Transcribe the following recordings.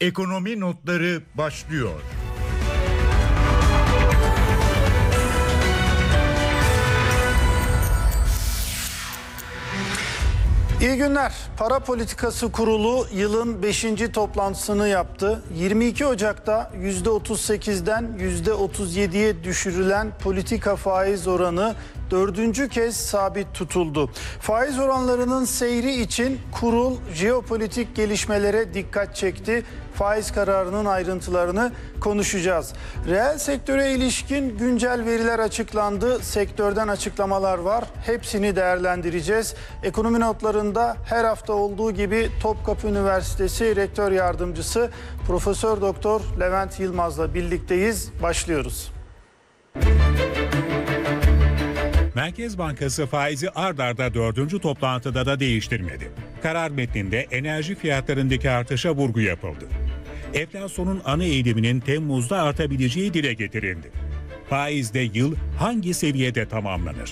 Ekonomi notları başlıyor. İyi günler. Para Politikası Kurulu yılın 5. toplantısını yaptı. 22 Ocak'ta %38'den %37'ye düşürülen politika faiz oranı 4. kez sabit tutuldu. Faiz oranlarının seyri için kurul jeopolitik gelişmelere dikkat çekti. Faiz kararının ayrıntılarını konuşacağız. Reel sektöre ilişkin güncel veriler açıklandı. Sektörden açıklamalar var. Hepsini değerlendireceğiz. Ekonomi notlarında her hafta olduğu gibi Topkapı Üniversitesi Rektör Yardımcısı Profesör Doktor Levent Yılmaz'la birlikteyiz. Başlıyoruz. Merkez Bankası faizi ard arda 4. toplantıda da değiştirmedi. Karar metninde enerji fiyatlarındaki artışa vurgu yapıldı. Enflasyonun ana eğiliminin Temmuz'da artabileceği dile getirildi. Faizde yıl hangi seviyede tamamlanır?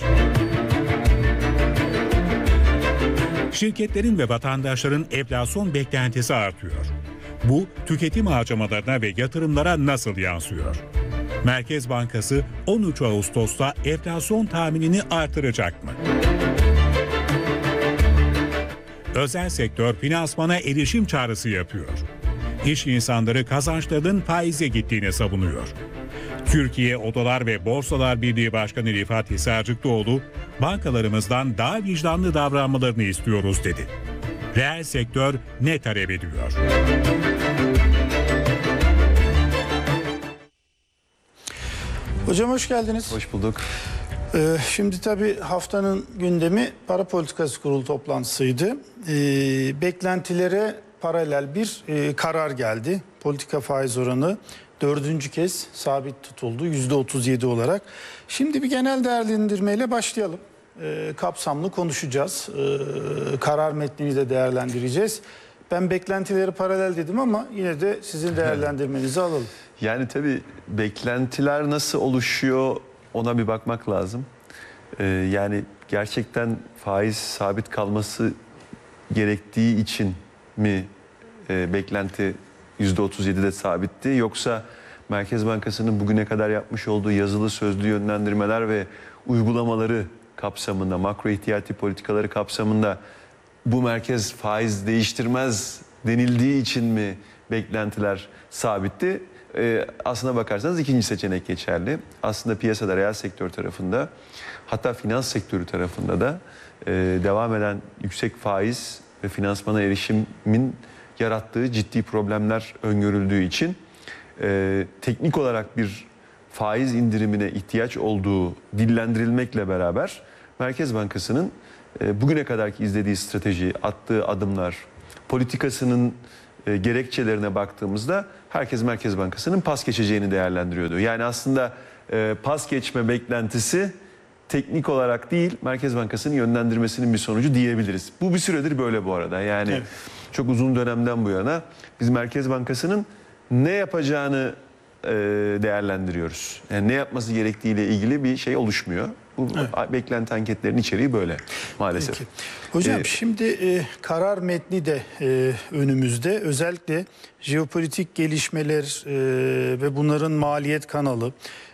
Şirketlerin ve vatandaşların enflasyon beklentisi artıyor. Bu tüketim harcamalarına ve yatırımlara nasıl yansıyor? Merkez Bankası 13 Ağustos'ta enflasyon tahminini artıracak mı? Özel sektör finansmana erişim çağrısı yapıyor. İş insanları kazançlarının faize gittiğini savunuyor. Türkiye Odalar ve Borsalar Birliği Başkanı Rifat Hisarcıklıoğlu, bankalarımızdan daha vicdanlı davranmalarını istiyoruz dedi. Reel sektör ne talep ediyor? Hocam hoş geldiniz. Hoş bulduk. Şimdi tabii haftanın gündemi Para Politikası Kurulu toplantısıydı. Beklentilere paralel bir karar geldi. Politika faiz oranı 4. kez sabit tutuldu %37 olarak. Şimdi bir genel değerlendirmeyle başlayalım. Kapsamlı konuşacağız. Karar metnini de değerlendireceğiz. Ben beklentileri paralel dedim ama yine de sizin değerlendirmenizi alalım. Yani tabii beklentiler nasıl oluşuyor ona bir bakmak lazım. Yani gerçekten faiz sabit kalması gerektiği için mi beklenti %37'de sabitti? Yoksa Merkez Bankası'nın bugüne kadar yapmış olduğu yazılı sözlü yönlendirmeler ve uygulamaları kapsamında, makro ihtiyati politikaları kapsamında bu merkez faiz değiştirmez denildiği için mi beklentiler sabitti? Aslına bakarsanız ikinci seçenek geçerli. Aslında piyasada, reel sektör tarafında, hatta finans sektörü tarafında da devam eden yüksek faiz ve finansmana erişimin yarattığı ciddi problemler öngörüldüğü için teknik olarak bir faiz indirimine ihtiyaç olduğu dillendirilmekle beraber Merkez Bankası'nın bugüne kadarki izlediği strateji, attığı adımlar, politikasının gerekçelerine baktığımızda herkes Merkez Bankası'nın pas geçeceğini değerlendiriyordu. Yani aslında pas geçme beklentisi teknik olarak değil, Merkez Bankası'nın yönlendirmesinin bir sonucu diyebiliriz. Bu bir süredir böyle bu arada. Yani evet, çok uzun dönemden bu yana biz Merkez Bankası'nın ne yapacağını değerlendiriyoruz. Yani ne yapması gerektiğiyle ilgili bir şey oluşmuyor. Bu evet, beklenti anketlerinin içeriği böyle maalesef. Peki. Hocam şimdi karar metni de önümüzde. Özellikle jeopolitik gelişmeler ve bunların maliyet kanalı,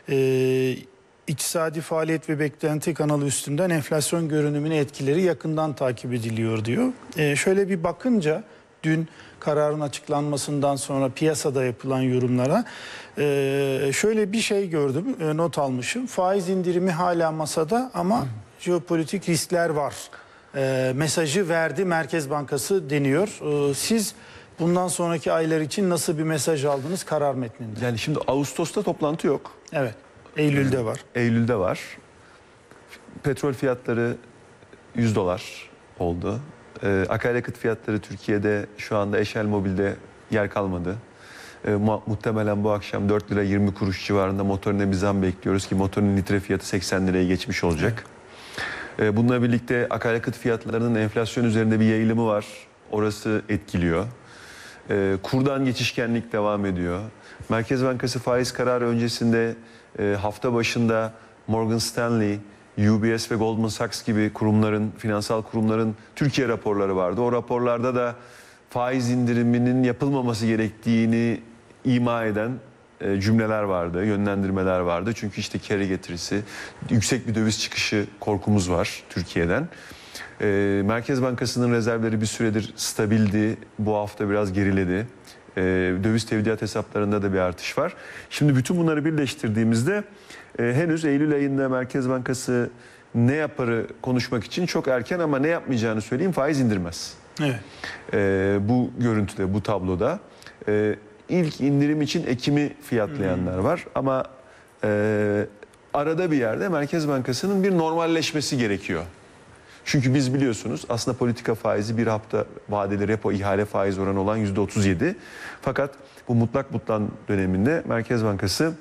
iktisadi faaliyet ve beklenti kanalı üstünden enflasyon görünümüne etkileri yakından takip ediliyor diyor. Şöyle bir bakınca dün kararın açıklanmasından sonra piyasada yapılan yorumlara şöyle bir şey gördüm, not almışım. Faiz indirimi hala masada ama jeopolitik riskler var. Mesajı verdi Merkez Bankası deniyor. Siz bundan sonraki aylar için nasıl bir mesaj aldınız karar metninde? Yani şimdi Ağustos'ta toplantı yok. Evet, Eylül'de var. Eylül'de var. Petrol fiyatları $100 oldu. Akaryakıt fiyatları Türkiye'de şu anda Eşel Mobil'de yer kalmadı. Muhtemelen bu akşam 4 lira 20 kuruş civarında motorine bir zam bekliyoruz ki motorun litre fiyatı 80 liraya geçmiş olacak. Bununla birlikte akaryakıt fiyatlarının enflasyon üzerinde bir yayılımı var. Orası etkiliyor. Kurdan geçişkenlik devam ediyor. Merkez Bankası faiz kararı öncesinde hafta başında Morgan Stanley, UBS ve Goldman Sachs gibi kurumların, finansal kurumların Türkiye raporları vardı. O raporlarda da faiz indiriminin yapılmaması gerektiğini ima eden cümleler vardı, yönlendirmeler vardı. Çünkü işte kere getirisi, yüksek bir döviz çıkışı korkumuz var Türkiye'den. Merkez Bankası'nın rezervleri bir süredir stabildi. Bu hafta biraz geriledi. Döviz tevdiat hesaplarında da bir artış var. Şimdi bütün bunları birleştirdiğimizde henüz Eylül ayında Merkez Bankası ne yaparı konuşmak için çok erken, ama ne yapmayacağını söyleyeyim: faiz indirmez. Evet. Bu görüntüde, bu tabloda. İlk indirim için Ekim'i fiyatlayanlar var, ama arada bir yerde Merkez Bankası'nın bir normalleşmesi gerekiyor. Çünkü biz biliyorsunuz aslında politika faizi bir hafta vadeli repo ihale faiz oranı olan %37. Fakat bu mutlak butlan döneminde Merkez Bankası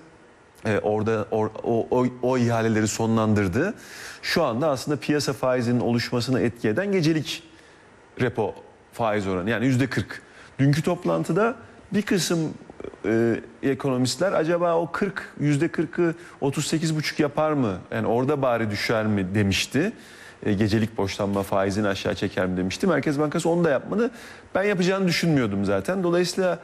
o ihaleleri sonlandırdı. Şu anda aslında piyasa faizinin oluşmasına etki eden gecelik repo faiz oranı, yani %40. Dünkü toplantıda bir kısım ekonomistler acaba o %40'ı 38,5 yapar mı? Yani orada bari düşer mi demişti. Gecelik borçlanma faizini aşağı çeker mi demişti. Merkez Bankası onu da yapmadı. Ben yapacağını düşünmüyordum zaten. Dolayısıyla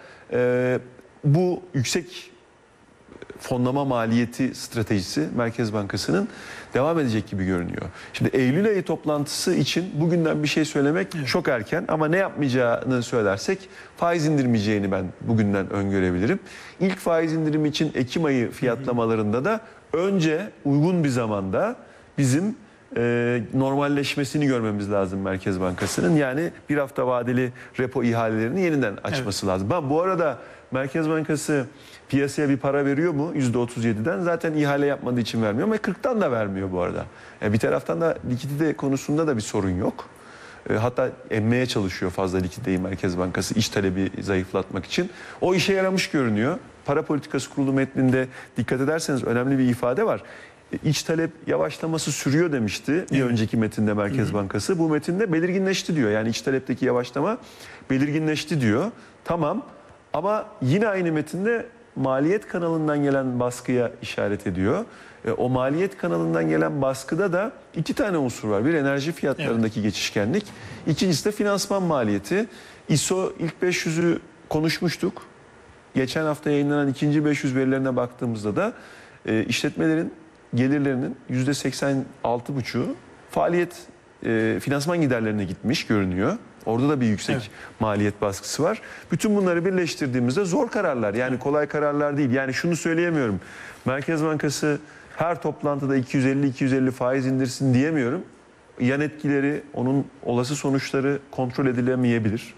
bu yüksek fonlama maliyeti stratejisi Merkez Bankası'nın devam edecek gibi görünüyor. Şimdi Eylül ayı toplantısı için bugünden bir şey söylemek çok erken, ama ne yapmayacağını söylersek faiz indirmeyeceğini ben bugünden öngörebilirim. İlk faiz indirimi için Ekim ayı fiyatlamalarında da önce uygun bir zamanda bizim normalleşmesini görmemiz lazım Merkez Bankası'nın. Yani bir hafta vadeli repo ihalelerini yeniden açması lazım. Bu arada Merkez Bankası piyasaya bir para veriyor mu? %37'den zaten ihale yapmadığı için vermiyor, ama 40'tan da vermiyor bu arada. Bir taraftan da likidite konusunda da bir sorun yok. Hatta emmeye çalışıyor fazla likiditeyi Merkez Bankası, iç talebi zayıflatmak için. O işe yaramış görünüyor. Para Politikası Kurulu metninde dikkat ederseniz önemli bir ifade var. İç talep yavaşlaması sürüyor demişti bir önceki metinde Merkez Bankası. Bu metinde belirginleşti diyor. Yani iç talepteki yavaşlama belirginleşti diyor. Tamam, ama yine aynı metinde maliyet kanalından gelen baskıya işaret ediyor. O maliyet kanalından gelen baskıda da iki tane unsur var. Bir, enerji fiyatlarındaki geçişkenlik. İkincisi de finansman maliyeti. ISO ilk 500'ü konuşmuştuk. Geçen hafta yayınlanan ikinci 500 verilerine baktığımızda da işletmelerin gelirlerinin %86,5'u faaliyet finansman giderlerine gitmiş görünüyor. Orada da bir yüksek maliyet baskısı var. Bütün bunları birleştirdiğimizde zor kararlar, yani kolay kararlar değil. Yani şunu söyleyemiyorum: Merkez Bankası her toplantıda 250 faiz indirsin diyemiyorum. Yan etkileri, onun olası sonuçları kontrol edilemeyebilir.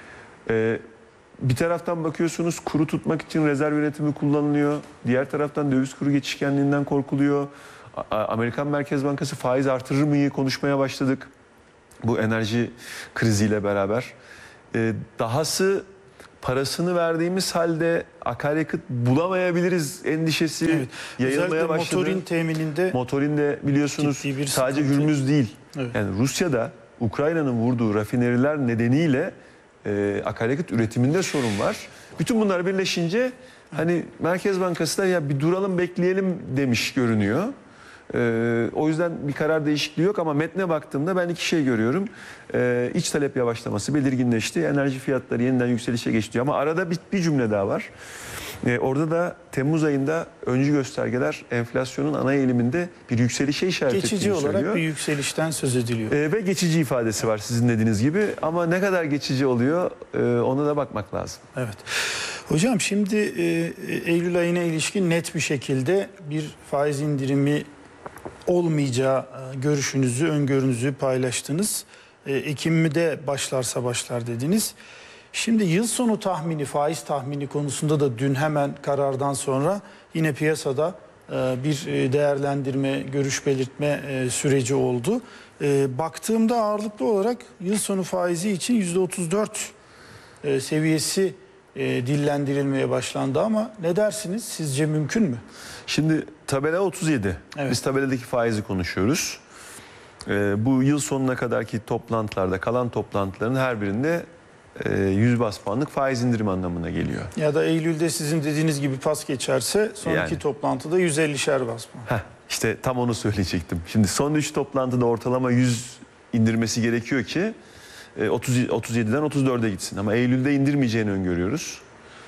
Bir taraftan bakıyorsunuz kuru tutmak için rezerv yönetimi kullanılıyor. Diğer taraftan döviz kuru geçişkenliğinden korkuluyor. Amerikan Merkez Bankası faiz artırır mıyı konuşmaya başladık. Bu enerji kriziyle beraber. Dahası parasını verdiğimiz halde akaryakıt bulamayabiliriz endişesi yayılmaya başladı. Motorin temininde. Motorin de biliyorsunuz sadece sıkıntı. Hürmüz değil. Evet. Yani Rusya'da Ukrayna'nın vurduğu rafineriler nedeniyle akaryakıt üretiminde sorun var. Bütün bunlar birleşince hani Merkez Bankası da ya bir duralım bekleyelim demiş görünüyor. O yüzden bir karar değişikliği yok, ama metne baktığımda ben iki şey görüyorum. İç talep yavaşlaması belirginleşti. Enerji fiyatları yeniden yükselişe geçti. Ama arada bir cümle daha var. Orada da Temmuz ayında öncü göstergeler enflasyonun ana eğiliminde bir yükselişe işaret ettiğini söylüyor. Geçici olarak bir yükselişten söz ediliyor. Ve geçici ifadesi var sizin dediğiniz gibi. Ama ne kadar geçici oluyor ona da bakmak lazım. Evet. Hocam şimdi Eylül ayına ilişkin net bir şekilde bir faiz indirimi olmayacağı görüşünüzü, öngörünüzü paylaştınız. Ekim'de başlarsa başlar dediniz. Şimdi yıl sonu tahmini, faiz tahmini konusunda da dün hemen karardan sonra yine piyasada bir değerlendirme, görüş belirtme süreci oldu. Baktığımda ağırlıklı olarak yıl sonu faizi için %34 seviyesi dillendirilmeye başlandı, ama ne dersiniz? Sizce mümkün mü? Şimdi tabela 37. Evet. Biz tabeladaki faizi konuşuyoruz. Bu yıl sonuna kadarki toplantılarda, kalan toplantıların her birinde 100 bas puanlık faiz indirimi anlamına geliyor. Ya da Eylül'de sizin dediğiniz gibi pas geçerse sonraki toplantıda 150'şer bas puan. İşte tam onu söyleyecektim. Şimdi son 3 toplantıda ortalama 100 indirmesi gerekiyor ki 37'den 34'e gitsin. Ama Eylül'de indirmeyeceğini öngörüyoruz.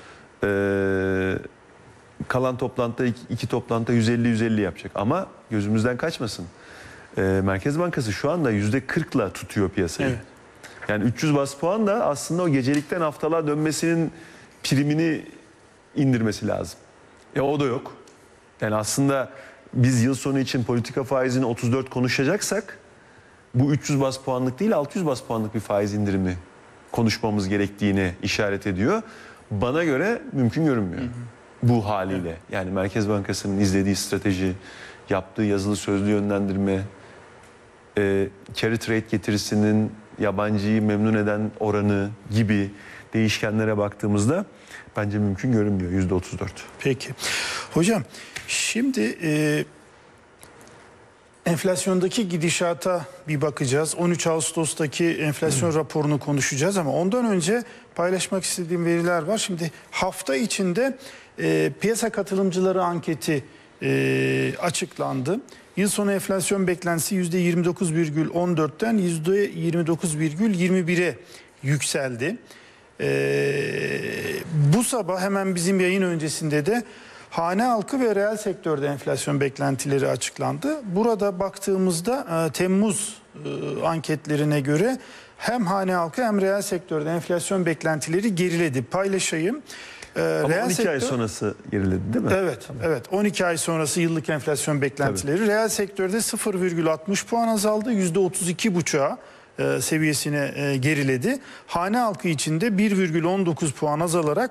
Kalan toplantıda iki toplantıda 150-150 yapacak. Ama gözümüzden kaçmasın. Merkez Bankası şu anda %40'la tutuyor piyasayı. Evet. Yani 300 bas puan da aslında o gecelikten haftalığa dönmesinin primini indirmesi lazım. O da yok. Yani aslında biz yıl sonu için politika faizini 34 konuşacaksak bu 300 bas puanlık değil 600 bas puanlık bir faiz indirimi konuşmamız gerektiğini işaret ediyor. Bana göre mümkün görünmüyor bu haliyle. Yani Merkez Bankası'nın izlediği strateji, yaptığı yazılı sözlü yönlendirme, carry trade getirisinin yabancıyı memnun eden oranı gibi değişkenlere baktığımızda bence mümkün görünmüyor %34. Peki. Hocam şimdi enflasyondaki gidişata bir bakacağız. 13 Ağustos'taki enflasyon raporunu konuşacağız ama ondan önce paylaşmak istediğim veriler var. Şimdi hafta içinde piyasa katılımcıları anketi açıklandı. Yıl sonu enflasyon beklentisi %29,14'ten %29,21'e yükseldi. Bu sabah hemen bizim yayın öncesinde de hane halkı ve reel sektörde enflasyon beklentileri açıklandı. Burada baktığımızda Temmuz anketlerine göre hem hane halkı hem reel sektörde enflasyon beklentileri geriledi. Paylaşayım. Ama 12 ay sonrası geriledi değil mi? Evet. 12 ay sonrası yıllık enflasyon beklentileri. Tabii. Reel sektörde 0,60 puan azaldı. %32,5'a seviyesine geriledi. Hane halkı içinde 1,19 puan azalarak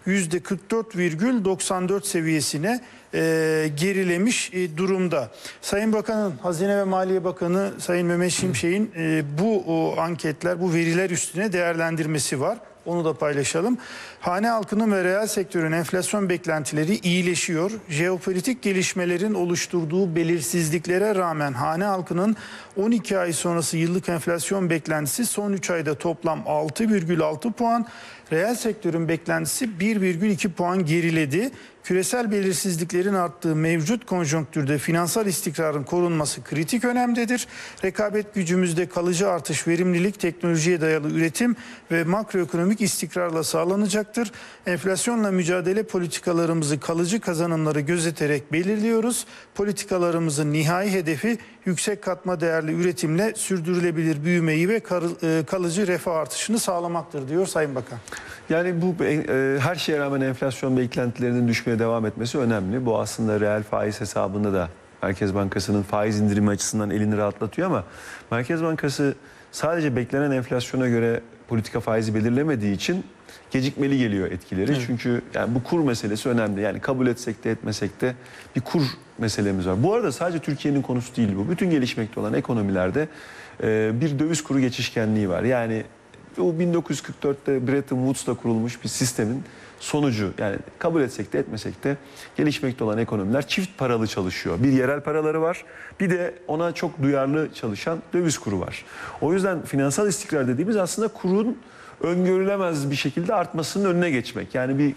%44,94 seviyesine gerilemiş durumda. Sayın Bakan'ın, Hazine ve Maliye Bakanı Sayın Mehmet Şimşek'in bu anketler, bu veriler üstüne değerlendirmesi var. Onu da paylaşalım. Hane halkının ve reel sektörün enflasyon beklentileri iyileşiyor. Jeopolitik gelişmelerin oluşturduğu belirsizliklere rağmen hane halkının 12 ay sonrası yıllık enflasyon beklentisi son 3 ayda toplam 6,6 puan. Reel sektörün beklentisi 1,2 puan geriledi. Küresel belirsizliklerin arttığı mevcut konjonktürde finansal istikrarın korunması kritik önemdedir. Rekabet gücümüzde kalıcı artış, verimlilik, teknolojiye dayalı üretim ve makroekonomik istikrarla sağlanacaktır. Enflasyonla mücadele politikalarımızı kalıcı kazanımları gözeterek belirliyoruz. Politikalarımızın nihai hedefi yüksek katma değerli üretimle sürdürülebilir büyümeyi ve kalıcı refah artışını sağlamaktır diyor Sayın Bakan. Yani bu her şeye rağmen enflasyon beklentilerinin düşmeye devam etmesi önemli. Bu aslında reel faiz hesabında da Merkez Bankası'nın faiz indirimi açısından elini rahatlatıyor ama Merkez Bankası sadece beklenen enflasyona göre politika faizi belirlemediği için gecikmeli geliyor etkileri. Evet. Çünkü yani bu kur meselesi önemli. Yani kabul etsek de etmesek de bir kur meselemiz var. Bu arada sadece Türkiye'nin konusu değil bu. Bütün gelişmekte olan ekonomilerde bir döviz kuru geçişkenliği var. Yani o 1944'te Bretton Woods'ta kurulmuş bir sistemin sonucu. Yani kabul etsek de etmesek de gelişmekte olan ekonomiler çift paralı çalışıyor. Bir yerel paraları var, bir de ona çok duyarlı çalışan döviz kuru var. O yüzden finansal istikrar dediğimiz aslında kurun öngörülemez bir şekilde artmasının önüne geçmek. Yani bir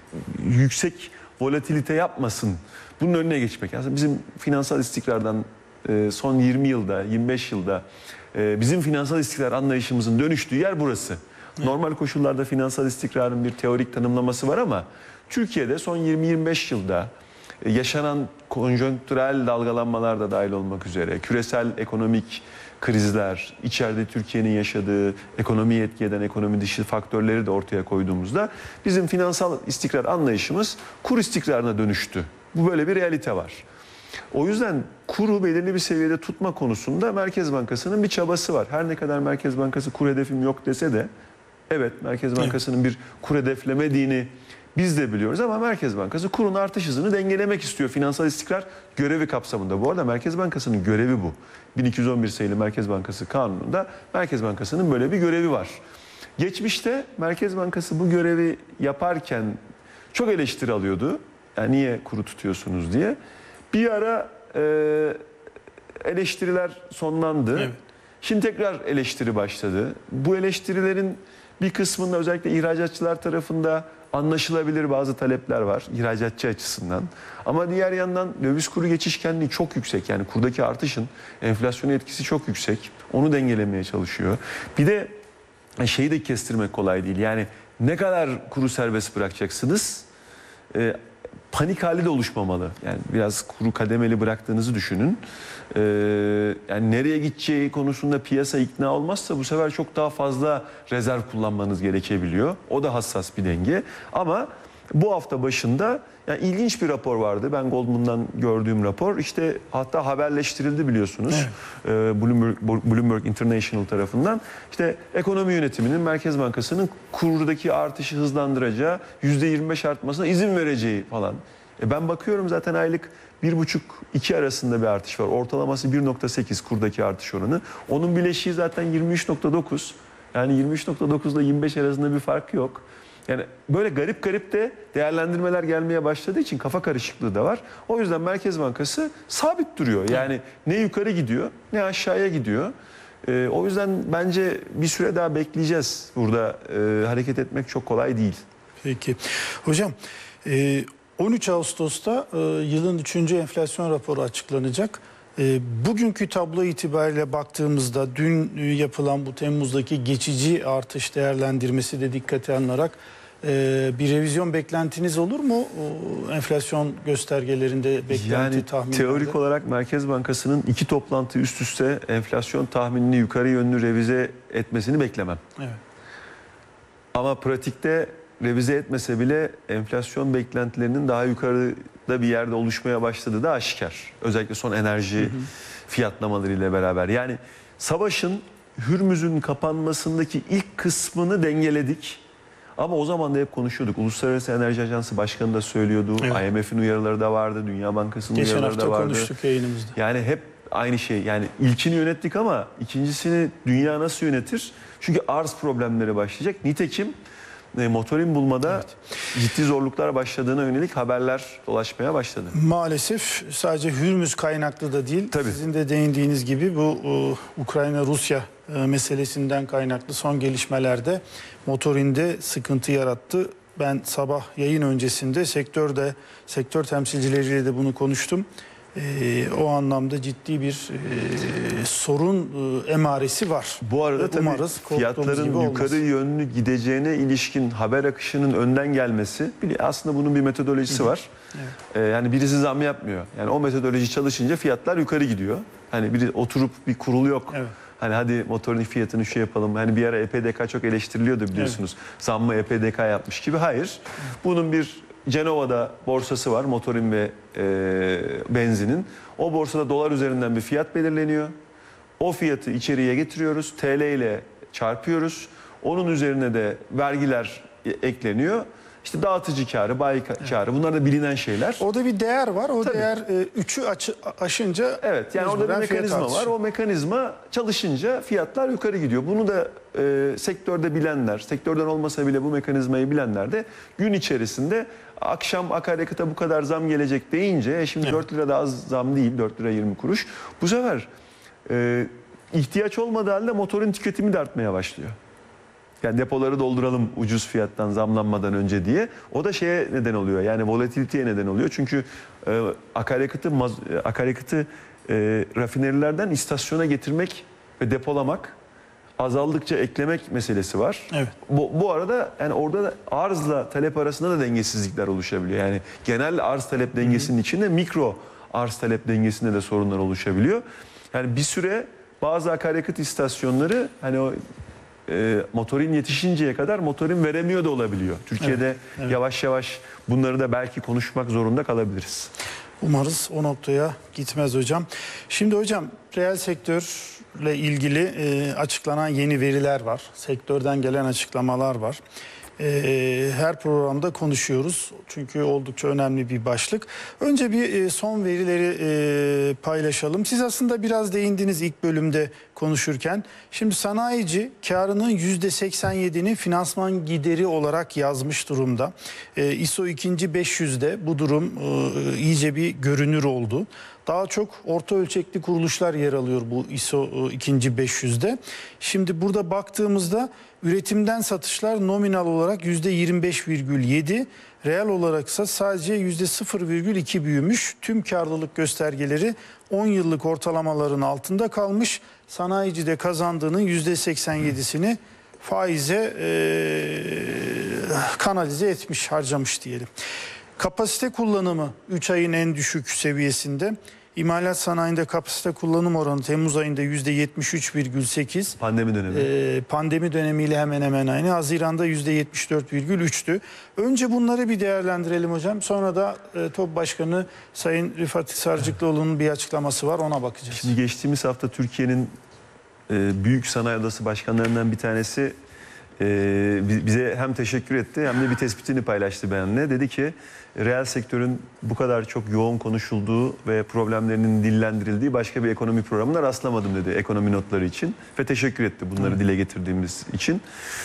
yüksek volatilite yapmasın, bunun önüne geçmek. Aslında bizim finansal istikrardan son 20 yılda, 25 yılda bizim finansal istikrar anlayışımızın dönüştüğü yer burası. Normal koşullarda finansal istikrarın bir teorik tanımlaması var ama Türkiye'de son 20-25 yılda yaşanan konjonktürel dalgalanmalar da dahil olmak üzere küresel ekonomik krizler, içeride Türkiye'nin yaşadığı ekonomiyi etki eden ekonomi dışı faktörleri de ortaya koyduğumuzda bizim finansal istikrar anlayışımız kur istikrarına dönüştü. Bu böyle bir realite var. O yüzden kuru belirli bir seviyede tutma konusunda Merkez Bankası'nın bir çabası var. Her ne kadar Merkez Bankası kur hedefim yok dese de evet Merkez Bankası'nın bir kur hedeflemediğini biz de biliyoruz ama Merkez Bankası kurun artış hızını dengelemek istiyor finansal istikrar görevi kapsamında. Bu arada Merkez Bankası'nın görevi bu. 1211 sayılı Merkez Bankası kanununda Merkez Bankası'nın böyle bir görevi var. Geçmişte Merkez Bankası bu görevi yaparken çok eleştiri alıyordu. Yani niye kuru tutuyorsunuz diye. Bir ara eleştiriler sonlandı. Evet. Şimdi tekrar eleştiri başladı. Bu eleştirilerin bir kısmında özellikle ihracatçılar tarafında anlaşılabilir bazı talepler var ihracatçı açısından. Ama diğer yandan döviz kuru geçişkenliği çok yüksek. Yani kurdaki artışın enflasyona etkisi çok yüksek. Onu dengelemeye çalışıyor. Bir de şeyi de kestirmek kolay değil. Yani ne kadar kuru serbest bırakacaksınız? Panik hali de oluşmamalı. Yani biraz kuru kademeli bıraktığınızı düşünün. Yani nereye gideceği konusunda piyasa ikna olmazsa bu sefer çok daha fazla rezerv kullanmanız gerekebiliyor. O da hassas bir denge. Ama bu hafta başında yani ilginç bir rapor vardı. Ben Goldman'dan gördüğüm rapor. İşte hatta haberleştirildi biliyorsunuz. Evet. Bloomberg International tarafından. İşte ekonomi yönetiminin Merkez Bankası'nın kurdaki artışı hızlandıracağı, %25 artmasına izin vereceği falan. Ben bakıyorum zaten aylık 1,5-2 arasında bir artış var. Ortalaması 1,8 kurdaki artış oranı. Onun bileşiği zaten 23,9. Yani 23,9 ile 25 arasında bir fark yok. Yani böyle garip garip de değerlendirmeler gelmeye başladığı için kafa karışıklığı da var. O yüzden Merkez Bankası sabit duruyor. Yani ne yukarı gidiyor ne aşağıya gidiyor. O yüzden bence bir süre daha bekleyeceğiz. Burada hareket etmek çok kolay değil. Peki. Hocam 13 Ağustos'ta yılın 3. enflasyon raporu açıklanacak. Bugünkü tablo itibariyle baktığımızda dün yapılan bu Temmuz'daki geçici artış değerlendirmesi de dikkate alınarak bir revizyon beklentiniz olur mu? Enflasyon göstergelerinde beklenti yani tahminlerde. Teorik olarak Merkez Bankası'nın 2 toplantı üst üste enflasyon tahminini yukarı yönlü revize etmesini beklemem. Evet. Ama pratikte revize etmese bile enflasyon beklentilerinin daha yukarıda bir yerde oluşmaya başladığı da aşikar. Özellikle son enerji fiyatlamalarıyla beraber. Yani savaşın Hürmüz'ün kapanmasındaki ilk kısmını dengeledik. Ama o zaman da hep konuşuyorduk. Uluslararası Enerji Ajansı Başkanı da söylüyordu. Evet. IMF'in uyarıları da vardı. Dünya Bankası'nın uyarıları da vardı. Geçen hafta konuştuk yayınımızda. Yani hep aynı şey. Yani ilkini yönettik ama ikincisini dünya nasıl yönetir? Çünkü arz problemleri başlayacak. Nitekim motorin bulmada ciddi zorluklar başladığına yönelik haberler dolaşmaya başladı. Maalesef sadece Hürmüz kaynaklı da değil. Tabii. Sizin de değindiğiniz gibi bu Ukrayna-Rusya meselesinden kaynaklı son gelişmelerde motorinde sıkıntı yarattı. Ben sabah yayın öncesinde sektör temsilcileriyle de bunu konuştum. O anlamda ciddi bir sorun emaresi var. Bu arada tabii fiyatların yukarı yönlü gideceğine ilişkin haber akışının önden gelmesi, aslında bunun bir metodolojisi var. Evet. Yani birisi zam yapmıyor. Yani o metodoloji çalışınca fiyatlar yukarı gidiyor. Hani biri oturup bir kurulu yok. Evet. Hani hadi motorun fiyatını şu yapalım. Hani bir ara EPDK çok eleştiriliyordu biliyorsunuz. Evet. Zammı EPDK yapmış gibi. Hayır. Bunun bir Cenova'da borsası var, motorin ve benzinin. O borsada dolar üzerinden bir fiyat belirleniyor. O fiyatı içeriye getiriyoruz, TL ile çarpıyoruz. Onun üzerine de vergiler ekleniyor. İşte dağıtıcı karı, bayi karı, bunlar da bilinen şeyler. Orada bir değer var. O tabii. Değer 3'ü aşınca... Evet, yani orada bir mekanizma var. O mekanizma çalışınca fiyatlar yukarı gidiyor. Bunu da sektörde bilenler, sektörden olmasa bile bu mekanizmayı bilenler de gün içerisinde akşam akaryakıta bu kadar zam gelecek deyince şimdi 4 lira da az zam değil, 4 lira 20 kuruş. Bu sefer ihtiyaç olmadığı halde motorun tüketimi de artmaya başlıyor. Yani depoları dolduralım ucuz fiyattan zamlanmadan önce diye. O da şeye neden oluyor. Yani volatiliteye neden oluyor. Çünkü akaryakıtı rafinerilerden istasyona getirmek ve depolamak azaldıkça eklemek meselesi var. Evet. Bu arada yani orada da arzla talep arasında da dengesizlikler oluşabiliyor. Yani genel arz talep dengesinin içinde mikro arz talep dengesinde de sorunlar oluşabiliyor. Yani bir süre bazı akaryakıt istasyonları hani o motorin yetişinceye kadar motorin veremiyor da olabiliyor. Türkiye'de evet. Yavaş yavaş bunları da belki konuşmak zorunda kalabiliriz. Umarız o noktaya gitmez hocam. Şimdi hocam reel sektörle ilgili açıklanan yeni veriler var. Sektörden gelen açıklamalar var. Her programda konuşuyoruz. Çünkü oldukça önemli bir başlık. Önce bir son verileri paylaşalım. Siz aslında biraz değindiniz ilk bölümde konuşurken. Şimdi sanayici karının %87'ni finansman gideri olarak yazmış durumda. ISO 2500'de bu durum iyice bir görünür oldu. Daha çok orta ölçekli kuruluşlar yer alıyor bu ISO 2500'de. Şimdi burada baktığımızda üretimden satışlar nominal olarak %25,7, reel olaraksa sadece %0,2 büyümüş. Tüm karlılık göstergeleri 10 yıllık ortalamaların altında kalmış. Sanayicide kazandığının %87'sini faize kanalize etmiş, harcamış diyelim. Kapasite kullanımı 3 ayın en düşük seviyesinde. İmalat sanayinde kapasite kullanım oranı Temmuz ayında %73,8. Pandemi dönemi. Pandemi dönemiyle hemen hemen aynı. Haziran'da %74,3'tü. Önce bunları bir değerlendirelim hocam. Sonra da TOB Başkanı Sayın Rifat Sarcıklıoğlu'nun bir açıklaması var. Ona bakacağız. Şimdi geçtiğimiz hafta Türkiye'nin büyük sanayi odası başkanlarından bir tanesi bize hem teşekkür etti hem de bir tespitini paylaştı benimle. Dedi ki reel sektörün bu kadar çok yoğun konuşulduğu ve problemlerinin dillendirildiği başka bir ekonomi programına rastlamadım dedi ekonomi notları için. Ve teşekkür etti bunları dile getirdiğimiz için.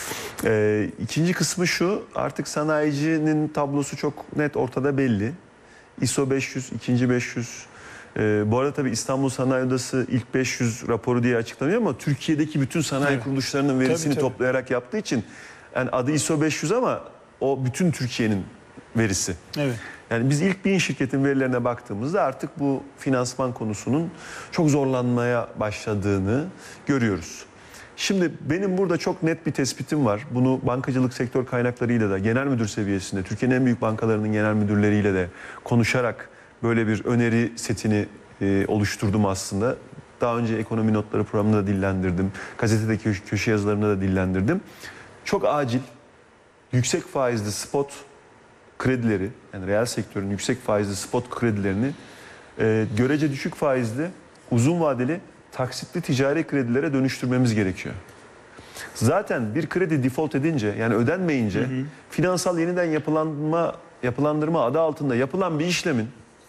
İkinci kısmı şu, artık sanayicinin tablosu çok net ortada belli. ISO 500, ikinci 500. Bu arada tabii İstanbul Sanayi Odası ilk 500 raporu diye açıklanıyor ama Türkiye'deki bütün sanayi kuruluşlarının verisini Tabii. toplayarak yaptığı için yani adı ISO 500 ama o bütün Türkiye'nin verisi. Evet. Yani biz ilk 1000 şirketin verilerine baktığımızda artık bu finansman konusunun çok zorlanmaya başladığını görüyoruz. Şimdi benim burada çok net bir tespitim var. Bunu bankacılık sektör kaynaklarıyla da genel müdür seviyesinde, Türkiye'nin en büyük bankalarının genel müdürleriyle de konuşarak böyle bir öneri setini oluşturdum aslında. Daha önce ekonomi notları programında da dillendirdim. Gazetedeki köşe yazılarında da dillendirdim. Çok acil yüksek faizli spot kredileri, yani reel sektörün yüksek faizli spot kredilerini görece düşük faizli, uzun vadeli, taksitli ticari kredilere dönüştürmemiz gerekiyor. Zaten bir kredi default edince, yani ödenmeyince finansal yeniden yapılandırma adı altında yapılan bir işlemin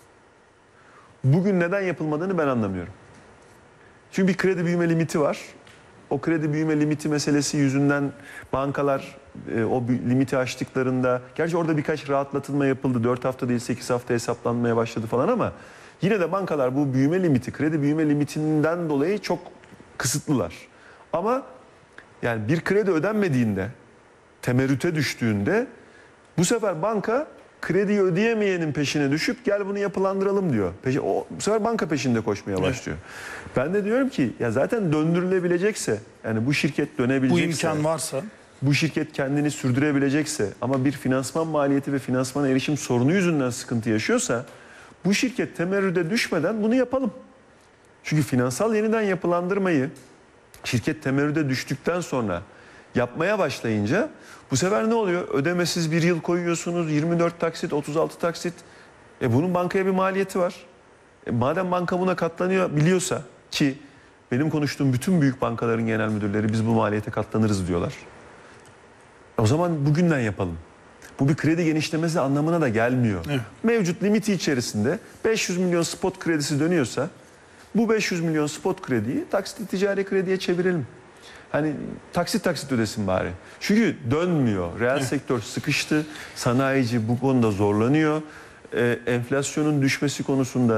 bugün neden yapılmadığını ben anlamıyorum. Çünkü bir kredi büyüme limiti var. O kredi büyüme limiti meselesi yüzünden bankalar o limiti aştıklarında, gerçi orada birkaç rahatlatılma yapıldı. 4 hafta değil 8 hafta hesaplanmaya başladı falan ama yine de bankalar bu büyüme limiti, kredi büyüme limitinden dolayı çok kısıtlılar. Ama yani bir kredi ödenmediğinde, temerrüte düştüğünde bu sefer banka krediyi ödeyemeyenin peşine düşüp gel bunu yapılandıralım diyor. Bu sefer banka peşinde koşmaya başlıyor. Ben de diyorum ki ya zaten döndürülebilecekse, yani bu şirket Bu dönebilecekse, imkan varsa. bu şirket kendini sürdürebilecekse ama bir finansman maliyeti ve finansmana erişim sorunu yüzünden sıkıntı yaşıyorsa bu şirket temerrüde düşmeden bunu yapalım. Çünkü finansal yeniden yapılandırmayı şirket temerrüde düştükten sonra yapmaya başlayınca bu sefer ne oluyor? Ödemesiz bir yıl koyuyorsunuz, 24 taksit, 36 taksit. Bunun bankaya bir maliyeti var. Madem banka buna katlanıyor biliyorsa, ki benim konuştuğum bütün büyük bankaların genel müdürleri biz bu maliyete katlanırız diyorlar. O zaman bugünden yapalım. Bu bir kredi genişlemesi anlamına da gelmiyor. Evet. Mevcut limiti içerisinde 500 milyon spot kredisi dönüyorsa bu 500 milyon spot krediyi taksitli ticari krediye çevirelim. Hani taksit ödesin bari. Çünkü dönmüyor. Reel sektör sıkıştı. Sanayici bu konuda zorlanıyor. Enflasyonun düşmesi konusunda